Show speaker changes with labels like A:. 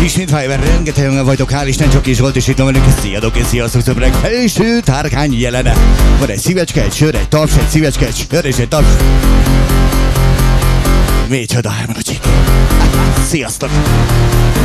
A: ismét Fiverr, rengetegen vagyok, hál' Isten, csak is volt, és itt van velünk. Sziadok és sziasztok többrek, felső tárkány jelene. Van egy szívecske, egy sör, egy taps, egy szívecske, egy sör és egy taps. Micsoda, elmondhatjuk. Sziasztok!